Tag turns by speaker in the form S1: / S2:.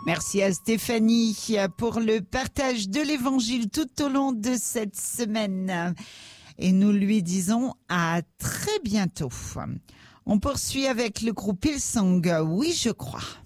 S1: Merci à Stéphanie pour le partage de l'évangile tout au long de cette semaine. Et nous lui disons à très bientôt. On poursuit avec le groupe Hillsong, oui je crois.